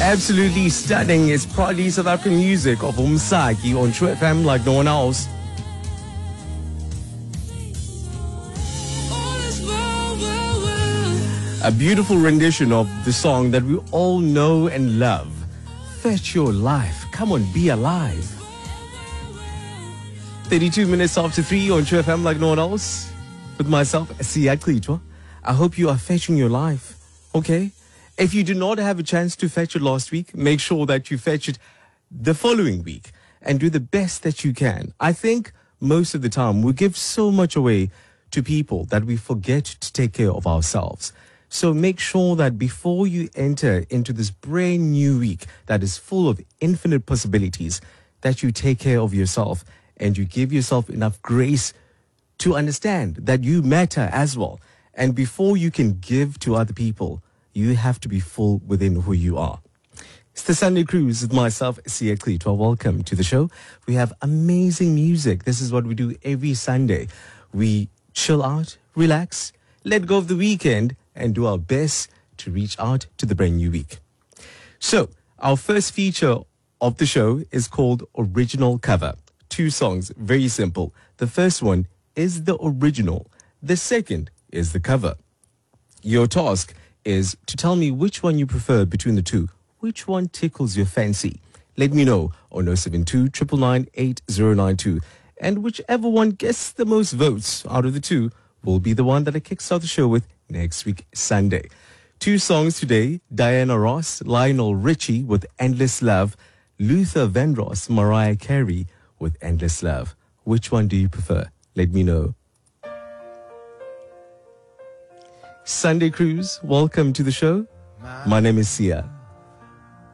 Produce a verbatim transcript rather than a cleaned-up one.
Absolutely stunning. It's proudly South African music of Umsaki on True F M like no one else. A beautiful rendition of the song that we all know and love. Fetch your life. Come on, be alive. thirty-two minutes after three on True F M like no one else. With myself, Siya Klitwa. I hope you are fetching your life. Okay? If you did not have a chance to fetch it last week, make sure that you fetch it the following week and do the best that you can. I think most of the time we give so much away to people that we forget to take care of ourselves. So make sure that before you enter into this brand new week that is full of infinite possibilities, that you take care of yourself and you give yourself enough grace to understand that you matter as well. And before you can give to other people, you have to be full within who you are. It's the Sunday Cruise with myself, Siya Klitwa. Welcome to the show. We have amazing music. This is what we do every Sunday. We chill out, relax, let go of the weekend, and do our best to reach out to the brand new week. So, our first feature of the show is called Original Cover. Two songs, very simple. The first one is the original. The second is the cover. Your task is to tell me which one you prefer between the two. Which one tickles your fancy? Let me know on zero seven two, nine nine nine, eight zero nine two. And whichever one gets the most votes out of the two will be the one that I kickstart the show with next week, Sunday. Two songs today, Diana Ross, Lionel Richie with Endless Love, Luther Vandross, Mariah Carey with Endless Love. Which one do you prefer? Let me know. Sunday Cruise, welcome to the show. My name is Siya.